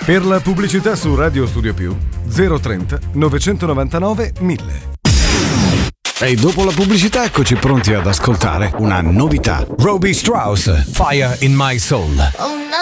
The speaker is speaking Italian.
Per la pubblicità su Radio Studio Più 030 999 1000. E dopo la pubblicità eccoci pronti ad ascoltare una novità. Robbie Strauss, Fire in My Soul.